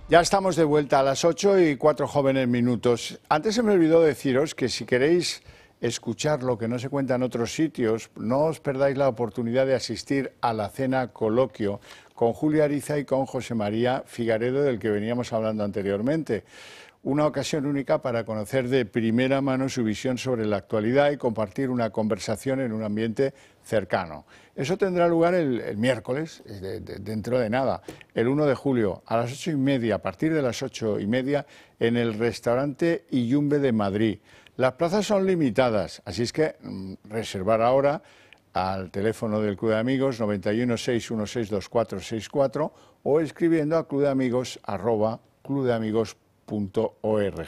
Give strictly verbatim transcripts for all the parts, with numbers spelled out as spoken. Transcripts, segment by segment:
Ya estamos de vuelta a las ocho y cuatro jóvenes minutos. Antes se me olvidó deciros que si queréis escuchar lo que no se cuenta en otros sitios, no os perdáis la oportunidad de asistir a la cena coloquio con Julia Ariza y con José María Figaredo, del que veníamos hablando anteriormente. Una ocasión única para conocer de primera mano su visión sobre la actualidad y compartir una conversación en un ambiente cercano. Eso tendrá lugar el, el miércoles, de, de, dentro de nada, el uno de julio, a las ocho y media, a partir de las ocho y media, en el restaurante Iyumbe de Madrid. Las plazas son limitadas, así es que mmm, reservar ahora al teléfono del Club de Amigos noventa y uno, seis uno seis, dos cuatro seis cuatro o escribiendo a clubdeamigos arroba clubdeamigos punto org.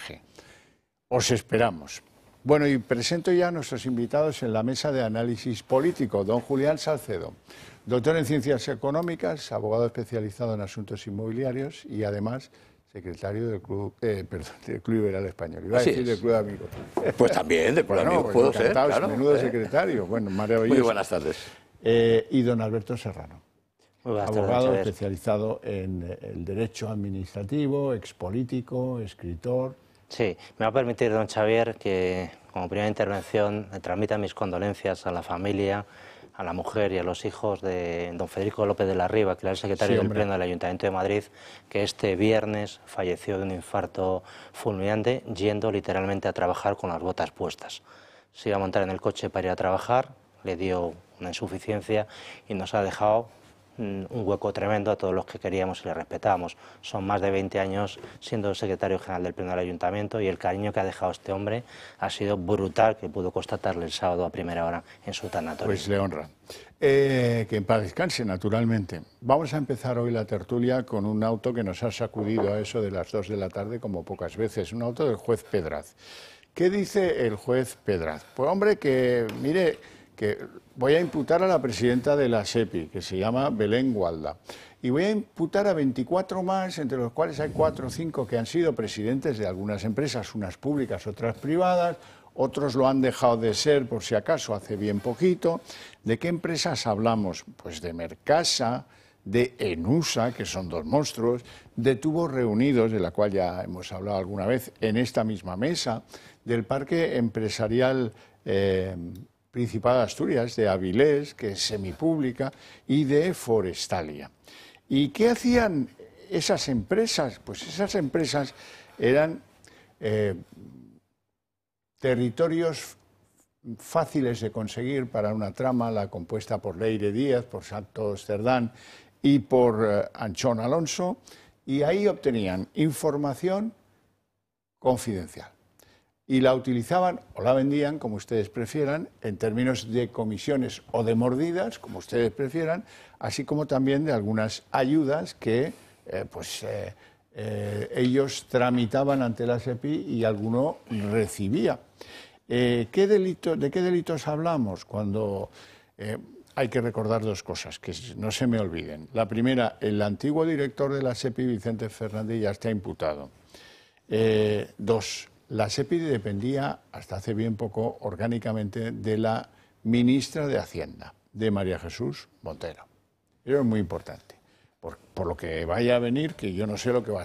Os esperamos. Bueno, y presento ya a nuestros invitados en la mesa de análisis político. Don Julián Salcedo, doctor en Ciencias Económicas, abogado especializado en asuntos inmobiliarios y además secretario del Club, eh, perdón, del Club Liberal Español. Iba a decir del Club de Amigos. Pues también, del Club de Amigos pues puedo ser, claro. Menudo ¿eh? secretario. Bueno, maravilloso. Muy buenas tardes. Eh, y don Alberto Serrano. Muy buenas abogado tardes, especializado en el derecho administrativo, expolítico, escritor. Sí, me va a permitir, don Xavier, que como primera intervención me transmita mis condolencias a la familia, a la mujer y a los hijos de don Federico López de la Riva, que era el secretario Sí, del Pleno del Ayuntamiento de Madrid, que este viernes falleció de un infarto fulminante yendo literalmente a trabajar con las botas puestas. Se iba a montar en el coche para ir a trabajar, le dio una insuficiencia y nos ha dejado un hueco tremendo a todos los que queríamos y le respetábamos. Son más de veinte años siendo secretario general del Pleno del Ayuntamiento y el cariño que ha dejado este hombre ha sido brutal, que pudo constatarle el sábado a primera hora en su tanatorio. Pues le honra. Eh, que en paz descanse, naturalmente. Vamos a empezar hoy la tertulia con un auto que nos ha sacudido a eso de las dos de la tarde como pocas veces, un auto del juez Pedraz. ¿Qué dice el juez Pedraz? Pues hombre, que mire, que voy a imputar a la presidenta de la SEPI, que se llama Belén Gualda, y voy a imputar a veinticuatro más, entre los cuales hay cuatro o cinco que han sido presidentes de algunas empresas, unas públicas, otras privadas, otros lo han dejado de ser, por si acaso, hace bien poquito. ¿De qué empresas hablamos? Pues de Mercasa, de Enusa, que son dos monstruos, de Tubos Reunidos, de la cual ya hemos hablado alguna vez en esta misma mesa, del Parque Empresarial eh, Principado de Asturias, de Avilés, que es semipública, y de Forestalia. ¿Y qué hacían esas empresas? Pues esas empresas eran eh, territorios fáciles de conseguir para una trama, la compuesta por Leire Díaz, por Santos Cerdán y por eh, Anchón Alonso, y ahí obtenían información confidencial. Y la utilizaban o la vendían, como ustedes prefieran, en términos de comisiones o de mordidas, como ustedes prefieran, así como también de algunas ayudas que eh, pues, eh, eh, ellos tramitaban ante la SEPI y alguno recibía. Eh, ¿qué delito, ¿De qué delitos hablamos? Cuando eh, hay que recordar dos cosas, que no se me olviden. La primera, el antiguo director de la SEPI, Vicente Fernández, ya está imputado. Eh, dos, la SEPI dependía, hasta hace bien poco, orgánicamente de la ministra de Hacienda, de María Jesús Montero. Eso es muy importante, por, por lo que vaya a venir, que yo no sé lo que va a